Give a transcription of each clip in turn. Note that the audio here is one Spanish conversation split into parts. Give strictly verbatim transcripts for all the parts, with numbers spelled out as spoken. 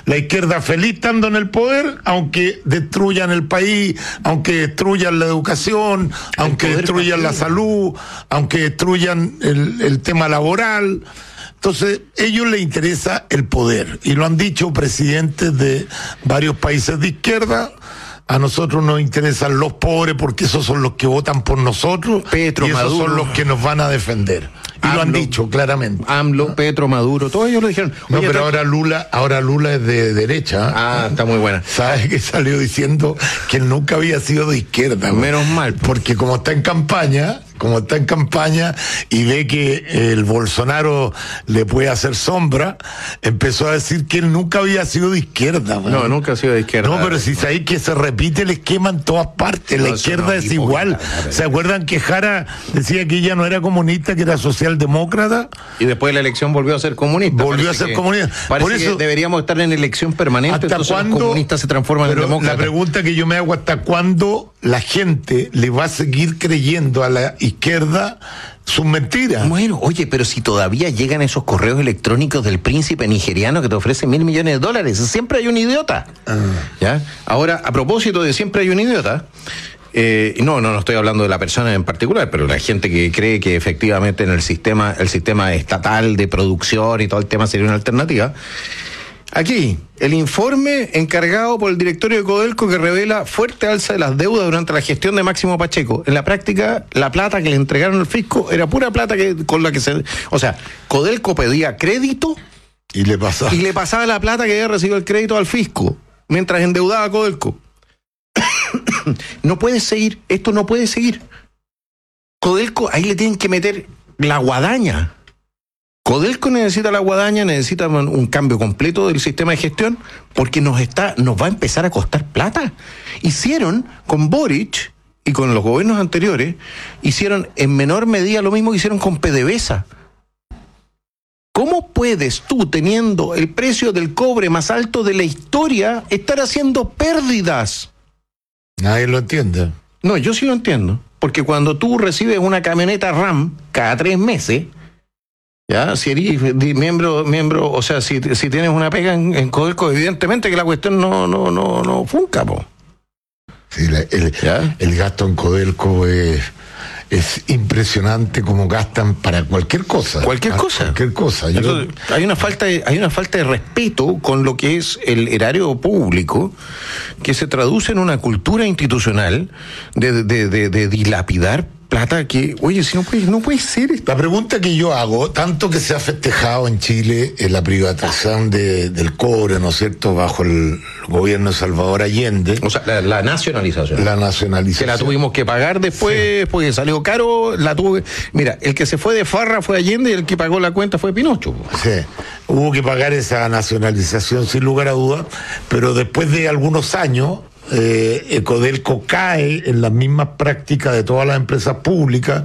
La izquierda feliz estando en el poder, aunque destruyan el país, aunque destruyan la educación, aunque destruyan la salud, aunque destruyan el, el tema laboral. Entonces, a ellos les interesa el poder, y lo han dicho presidentes de varios países de izquierda. A nosotros nos interesan los pobres porque esos son los que votan por nosotros, Petro, y esos Maduro, son los que nos van a defender. Y AMLO, lo han dicho claramente. AMLO, Petro, Maduro, todos ellos lo dijeron. No, Oye, pero te... ahora Lula, ahora Lula es de derecha. Ah, está muy buena. ¿Sabes que salió diciendo que él nunca había sido de izquierda? Menos mal. Porque como está en campaña, como está en campaña y ve que el Bolsonaro le puede hacer sombra, empezó a decir que él nunca había sido de izquierda. Man. No, nunca ha sido de izquierda. No, pero si sabéis que se repite el esquema en todas partes, no, la izquierda no, es igual. ¿Se acuerdan que Jara decía que ella no era comunista, que era socialdemócrata? Y después de la elección volvió a ser comunista. Volvió parece a ser comunista. Parece Por eso, que deberíamos estar en elección permanente, ¿hasta cuándo los comunistas se transforman en demócratas? La pregunta que yo me hago, ¿hasta cuándo la gente le va a seguir creyendo a la izquierda sus mentiras? Bueno, oye, pero si todavía llegan esos correos electrónicos del príncipe nigeriano que te ofrece mil millones de dólares, siempre hay un idiota. Ah. ¿Ya? Ahora, a propósito de siempre hay un idiota, eh, no, no, no estoy hablando de la persona en particular, pero la gente que cree que efectivamente en el sistema, el sistema estatal de producción y todo el tema sería una alternativa. Aquí, el informe encargado por el directorio de Codelco que revela fuerte alza de las deudas durante la gestión de Máximo Pacheco. En la práctica, la plata que le entregaron al fisco era pura plata que con la que se... O sea, Codelco pedía crédito y le pasaba, y le pasaba la plata que había recibido el crédito al fisco, mientras endeudaba a Codelco. No puede seguir, esto no puede seguir. Codelco, ahí le tienen que meter la guadaña. Codelco necesita la guadaña, necesita un cambio completo del sistema de gestión, porque nos está, nos va a empezar a costar plata. Hicieron con Boric y con los gobiernos anteriores, hicieron en menor medida lo mismo que hicieron con PDVSA. ¿Cómo puedes tú, teniendo el precio del cobre más alto de la historia, estar haciendo pérdidas? Nadie lo entiende. No, yo sí lo entiendo, porque cuando tú recibes una camioneta RAM cada tres meses, ya, si eres miembro, miembro, o sea, si, si tienes una pega en, en Codelco, evidentemente que la cuestión no, no, no, no funca, po. Sí, la, el, el gasto en Codelco es, es impresionante como gastan para cualquier cosa. Cualquier a, cosa. Cualquier cosa. Yo Entonces, hay una falta de, hay una falta de respeto con lo que es el erario público, que se traduce en una cultura institucional de, de, de, de dilapidar plata que, oye, si no puede, no puede ser esto. La pregunta que yo hago, tanto que se ha festejado en Chile en la privatización de, del cobre, ¿no es cierto?, bajo el gobierno de Salvador Allende. O sea, la, la nacionalización. La nacionalización. Que la tuvimos que pagar después, sí, porque salió caro, la tuve. Mira, el que se fue de farra fue Allende y el que pagó la cuenta fue Pinocho. Sí, hubo que pagar esa nacionalización sin lugar a dudas, pero después de algunos años, Eh, Codelco cae en las mismas prácticas de todas las empresas públicas,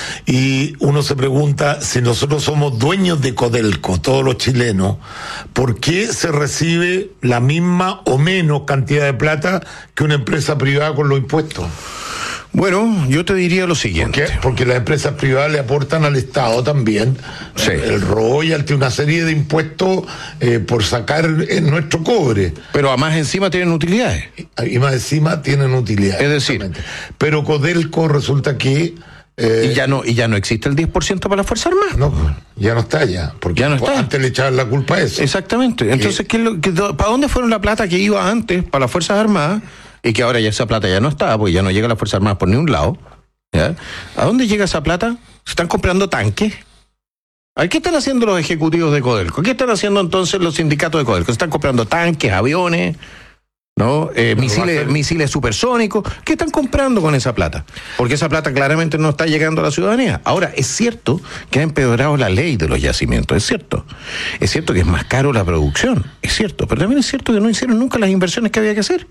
y uno se pregunta, si nosotros somos dueños de Codelco, todos los chilenos, ¿por qué se recibe la misma o menos cantidad de plata que una empresa privada con los impuestos? Bueno, yo te diría lo siguiente. ¿Por qué? Porque las empresas privadas le aportan al Estado también, sí, el royalty, una serie de impuestos eh, por sacar en nuestro cobre. Pero además encima tienen utilidades. Y, y más encima tienen utilidades. Es decir, pero Codelco resulta que... Eh, y ya no y ya no existe el diez por ciento para las Fuerzas Armadas. No, ya no está ya, porque ya no está. Antes le echaban la culpa a eso. Exactamente. Entonces, ¿qué es lo, qué, ¿para dónde fueron la plata que iba antes para las Fuerzas Armadas? Y que ahora ya esa plata ya no está, porque ya no llega a las Fuerzas Armadas por ningún lado. ¿Ya? ¿A dónde llega esa plata? ¿Se están comprando tanques? ¿A qué están haciendo los ejecutivos de Codelco? ¿Qué están haciendo entonces los sindicatos de Codelco? ¿Se están comprando tanques, aviones, no eh, misiles, misiles supersónicos? ¿Qué están comprando con esa plata? Porque esa plata claramente no está llegando a la ciudadanía. Ahora, es cierto que ha empeorado la ley de los yacimientos, es cierto. Es cierto que es más caro la producción, es cierto. Pero también es cierto que no hicieron nunca las inversiones que había que hacer.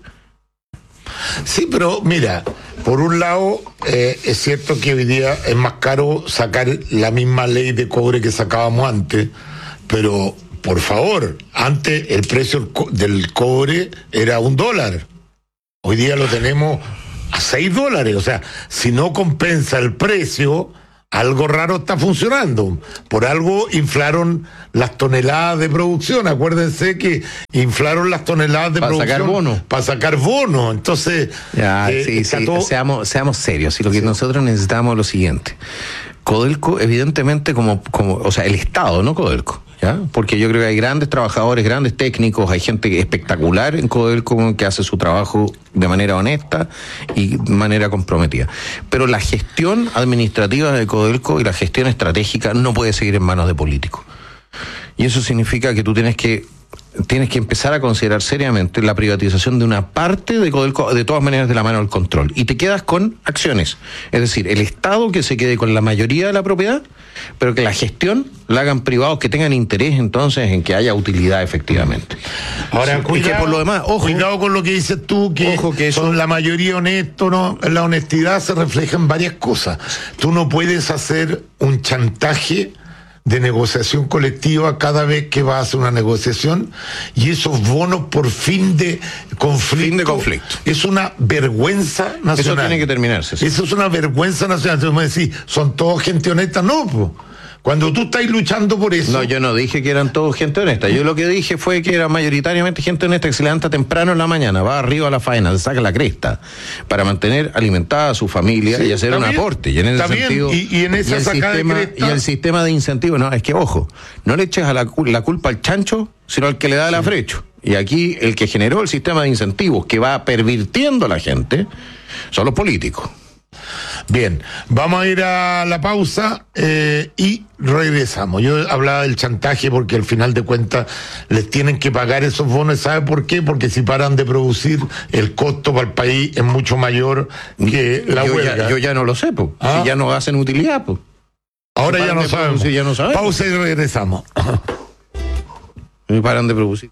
Sí, pero mira, por un lado, eh, es cierto que hoy día es más caro sacar la misma ley de cobre que sacábamos antes, pero, por favor, antes el precio del cobre era un dólar. Hoy día lo tenemos a seis dólares. O sea, si no compensa el precio, algo raro está funcionando. Por algo inflaron las toneladas de producción. Acuérdense que inflaron las toneladas de para producción. Para sacar bono. Para sacar bono. Entonces, ya, eh, sí, sí. Todo... Seamos, seamos serios. Y lo que sí. nosotros necesitamos es lo siguiente. Codelco, evidentemente, como, como, o sea, el Estado, no Codelco. ¿Ya? Porque yo creo que hay grandes trabajadores, grandes técnicos, hay gente espectacular en Codelco que hace su trabajo de manera honesta y de manera comprometida. Pero la gestión administrativa de Codelco y la gestión estratégica no puede seguir en manos de políticos. Y eso significa que tú tienes que tienes que empezar a considerar seriamente la privatización de una parte de Codelco, de todas maneras de la mano del control. Y te quedas con acciones. Es decir, el Estado que se quede con la mayoría de la propiedad, pero que la gestión la hagan privados que tengan interés entonces en que haya utilidad efectivamente. Ahora, sí, cuidado, que por lo demás, ojo, cuidado con lo que dices tú, que, ojo que eso, son la mayoría honestos, ¿no? La honestidad se refleja en varias cosas. Tú no puedes hacer un chantaje de negociación colectiva cada vez que vas a hacer una negociación, y esos bonos por fin de conflicto, fin de conflicto. Es una vergüenza nacional. Eso tiene que terminarse. Sí. Eso es una vergüenza nacional. Entonces me decís, ¿son todos gente honesta? No, pues. Cuando tú estás luchando por eso... No, yo no dije que eran todos gente honesta. Yo lo que dije fue que era mayoritariamente gente honesta que se levanta temprano en la mañana, va arriba a la faena, se saca la cresta para mantener alimentada a su familia, sí, y hacer un bien, aporte. Y en ese sentido, y, y en esa y sacada sistema, de cresta... Y el sistema de incentivos, no, es que ojo, no le eches a la, la culpa al chancho, sino al que le da el sí. afrecho. Y aquí el que generó el sistema de incentivos que va pervirtiendo a la gente son los políticos. Bien, vamos a ir a la pausa eh, y regresamos. Yo hablaba del chantaje porque al final de cuentas les tienen que pagar esos bonos. ¿Sabe por qué? Porque si paran de producir, el costo para el país es mucho mayor que la yo huelga. Ya, yo ya no lo sé, pues. ¿Ah? Si ya no hacen utilidad, pues. Ahora si ya, no sabemos. ya no sabemos. Pausa y regresamos. Y paran de producir.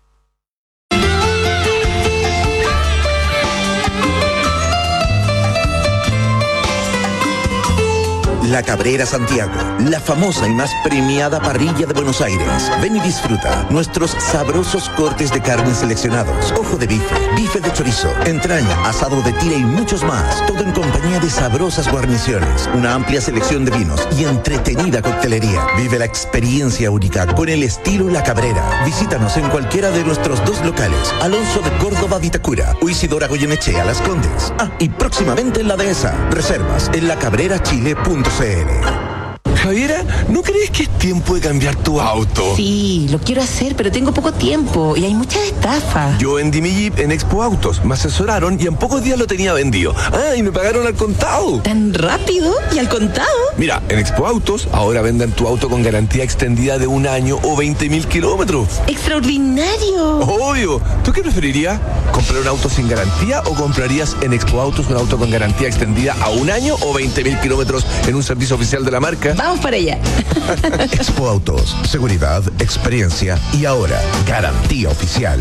La Cabrera Santiago, la famosa y más premiada parrilla de Buenos Aires. Ven y disfruta nuestros sabrosos cortes de carne seleccionados, ojo de bife, bife de chorizo, entraña, asado de tira y muchos más. Todo en compañía de sabrosas guarniciones, una amplia selección de vinos y entretenida coctelería. Vive la experiencia única con el estilo La Cabrera. Visítanos en cualquiera de nuestros dos locales, Alonso de Córdoba Vitacura o Isidora Goyenechea Las Condes. Ah, y próximamente en la Dehesa. Reservas en la cabrera chile punto c l. Javiera, ¿no crees que es tiempo de cambiar tu auto? Sí, lo quiero hacer, pero tengo poco tiempo y hay muchas estafas. Yo vendí mi Jeep en Expo Autos, me asesoraron y en pocos días lo tenía vendido. Ah, y me pagaron al contado. ¿Tan rápido? ¿Y al contado? Mira, en Expo Autos ahora venden tu auto con garantía extendida de un año o veinte mil kilómetros. ¡Extraordinario! Obvio. ¿Tú qué preferirías? ¿Comprar un auto sin garantía o comprarías en Expo Autos un auto con garantía extendida a un año o veinte mil kilómetros en un servicio oficial de la marca? Vamos para allá. Expo Autos, seguridad, experiencia y ahora garantía oficial.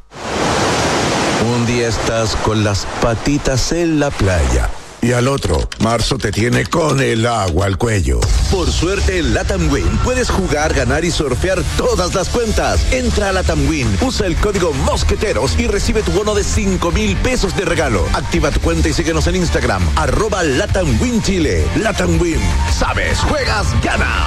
Un día estás con las patitas en la playa y al otro, marzo te tiene con el agua al cuello. Por suerte en Latam Win puedes jugar, ganar y surfear todas las cuentas. Entra a Latam Win, usa el código Mosqueteros y recibe tu bono de cinco mil pesos de regalo. Activa tu cuenta y síguenos en Instagram, arroba Latam Win Chile. Latam Win, sabes, juegas, ganas.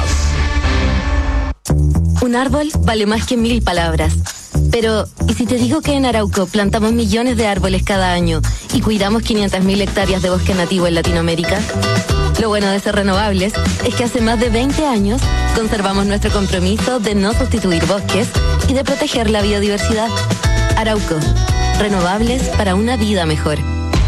Un árbol vale más que mil palabras. Pero, ¿y si te digo que en Arauco plantamos millones de árboles cada año y cuidamos quinientas mil hectáreas de bosque nativo en Latinoamérica? Lo bueno de ser renovables es que hace más de veinte años conservamos nuestro compromiso de no sustituir bosques y de proteger la biodiversidad. Arauco, renovables para una vida mejor.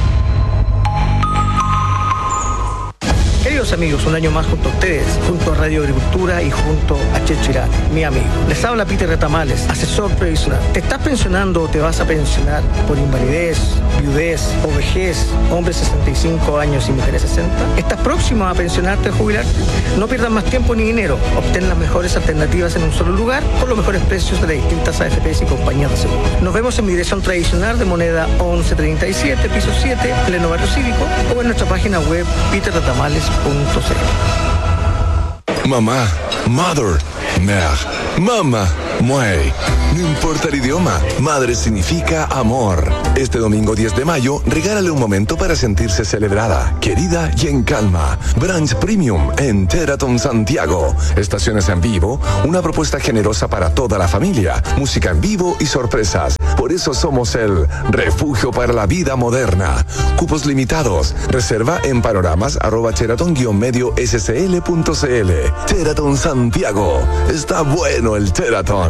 Queridos amigos, un año más junto a ustedes, junto a Radio Agricultura y junto a Checho Irán, mi amigo. Les habla Peter Retamales, asesor previsional. ¿Te estás pensionando o te vas a pensionar por invalidez, viudez o vejez, hombres sesenta y cinco años y mujeres sesenta? ¿Estás próximo a pensionarte o jubilarte? No pierdas más tiempo ni dinero. Obtén las mejores alternativas en un solo lugar por los mejores precios de las distintas A F Pes y compañías de seguro. Nos vemos en mi dirección tradicional de Moneda once treinta y siete, piso siete, pleno barrio cívico, o en nuestra página web peter retamales punto c l. Mamá, mother, mère, mamá, Muey. No importa el idioma, madre significa amor. Este domingo diez de mayo, regálale un momento para sentirse celebrada, querida y en calma. Brunch Premium en Teraton Santiago. Estaciones en vivo, una propuesta generosa para toda la familia, música en vivo y sorpresas. Por eso somos el refugio para la vida moderna. Cupos limitados. Reserva en panoramas arroba teraton guión medio scl punto cl. Teraton Santiago. Está bueno el Teraton.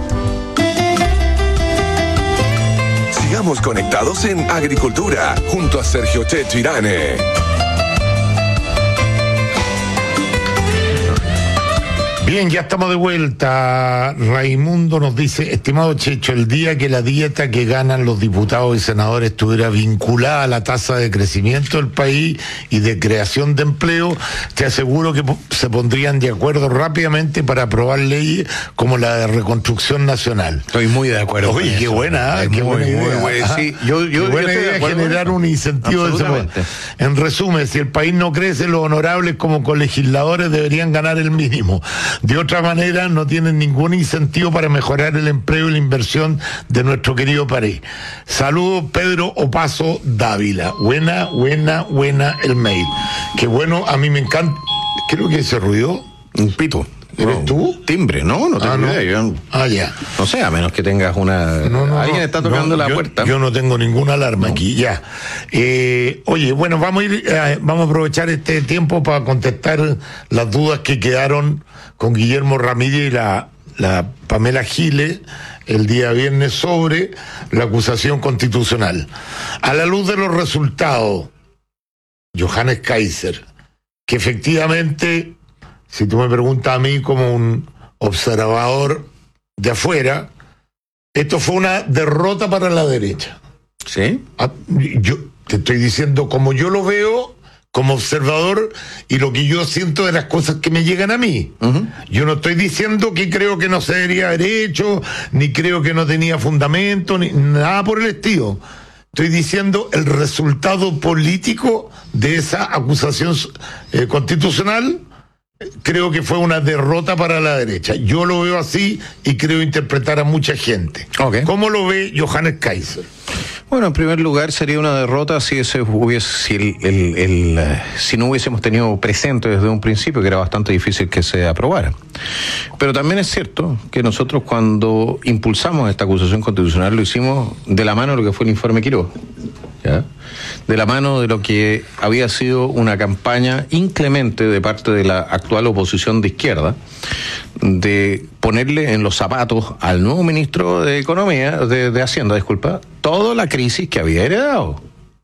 Sigamos conectados en Agricultura, junto a Sergio Checho Irane. Bien, ya estamos de vuelta. Raimundo nos dice: estimado Checho, el día que la dieta que ganan los diputados y senadores estuviera vinculada a la tasa de crecimiento del país y de creación de empleo, te aseguro que se pondrían de acuerdo rápidamente para aprobar leyes como la de reconstrucción nacional. Estoy muy de acuerdo. Oye, qué eso. buena, ¿eh? Es qué muy, buena idea. muy buena. Sí, yo, yo, qué buena yo idea generar un incentivo de ese modo. En resumen, si el país no crece, los honorables como colegisladores deberían ganar el mínimo. De otra manera, no tienen ningún incentivo para mejorar el empleo y la inversión de nuestro querido país. Saludos, Pedro Opaso Dávila. Buena, buena, buena el mail. Qué bueno, a mí me encanta. Creo que se ruido. Un pito. ¿Eres no, tú? Timbre, no, no tengo Ah, no. idea. Yo, Ah, ya. no sé, a menos que tengas una... No, no, Alguien no, está tocando no, la yo, puerta. Yo no tengo ninguna alarma No. aquí, ya. Eh, oye, bueno, vamos a ir, eh, vamos a aprovechar este tiempo para contestar las dudas que quedaron con Guillermo Ramírez y la, la Pamela Giles el día viernes sobre la acusación constitucional. A la luz de los resultados, Johannes Kaiser, que efectivamente, si tú me preguntas a mí como un observador de afuera, esto fue una derrota para la derecha. ¿Sí? Ah, yo te estoy diciendo como yo lo veo como observador y lo que yo siento de las cosas que me llegan a mí. Uh-huh. Yo no estoy diciendo que creo que no se debería haber hecho, ni creo que no tenía fundamento, ni nada por el estilo. Estoy diciendo el resultado político de esa acusación eh, constitucional. Creo que fue una derrota para la derecha. Yo lo veo así y creo interpretar a mucha gente. Okay. ¿Cómo lo ve Johannes Kaiser? Bueno, en primer lugar sería una derrota si ese hubiese, si, el, el, el, eh, si no hubiésemos tenido presente desde un principio que era bastante difícil que se aprobara. Pero también es cierto que nosotros cuando impulsamos esta acusación constitucional lo hicimos de la mano de lo que fue el informe Quiroga, ¿ya? De la mano de lo que había sido una campaña inclemente de parte de la actual oposición de izquierda de ponerle en los zapatos al nuevo ministro de Economía, de, de Hacienda, disculpa, toda la crisis que había heredado.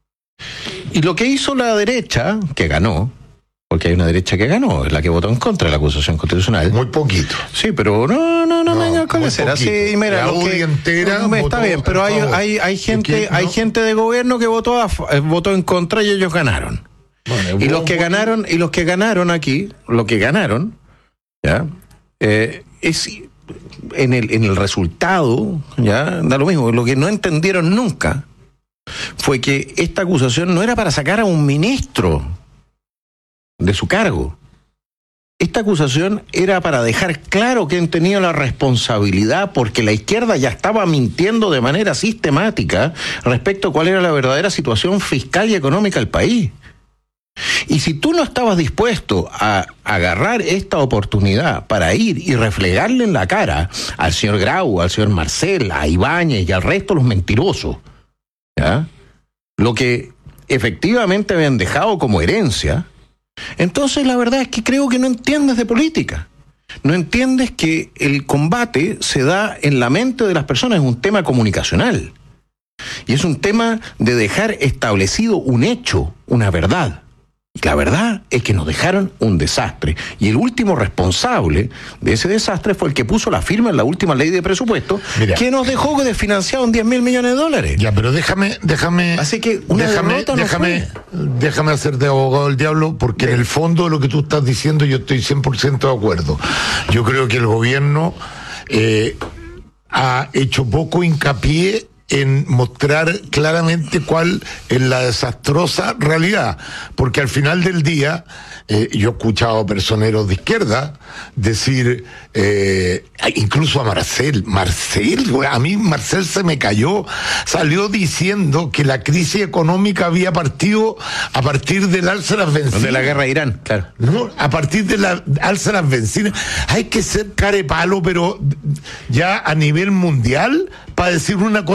Y lo que hizo la derecha, que ganó, porque hay una derecha que ganó, es la que votó en contra de la acusación constitucional. Muy poquito. Sí, pero no, no, no, No, venga con muy esa. poquito. Sí, mira, La los U D I que, entera no, está votó bien, pero en hay, favor. hay, hay gente, Es que hay no- gente de gobierno que votó a, fa- eh, votó en contra y ellos ganaron. Bueno, Y vos- los que ganaron, y los que ganaron aquí, lo que ganaron, ya, eh, es en el, en el resultado, ya, da lo mismo. Lo que no entendieron nunca fue que esta acusación no era para sacar a un ministro de su cargo. Esta acusación era para dejar claro quién tenía la responsabilidad, porque la izquierda ya estaba mintiendo de manera sistemática respecto a cuál era la verdadera situación fiscal y económica del país. Y si tú no estabas dispuesto a agarrar esta oportunidad para ir y reflejarle en la cara al señor Grau, al señor Marcel, a Ibáñez y al resto de los mentirosos, ¿ya? Lo que efectivamente habían dejado como herencia, entonces la verdad es que creo que no entiendes de política. No entiendes que el combate se da en la mente de las personas, es un tema comunicacional. Y es un tema de dejar establecido un hecho, una verdad. La verdad es que nos dejaron un desastre. Y el último responsable de ese desastre fue el que puso la firma en la última ley de presupuesto, Mira. que nos dejó desfinanciado en diez mil millones de dólares. Ya, pero déjame, déjame. Así que una déjame, derrota no déjame, fue. déjame hacer de abogado del diablo, porque en el fondo de lo que tú estás diciendo yo estoy cien por ciento de acuerdo. Yo creo que el gobierno eh, ha hecho poco hincapié en mostrar claramente cuál es la desastrosa realidad, porque al final del día eh, yo he escuchado a personeros de izquierda decir, eh, incluso a Marcel, Marcel, a mí Marcel se me cayó, salió diciendo que la crisis económica había partido a partir del alza de las bencinas. De la guerra de Irán, claro. No, a partir de la alza de las bencinas. Hay que ser carepalo, pero ya a nivel mundial, para decir una cosa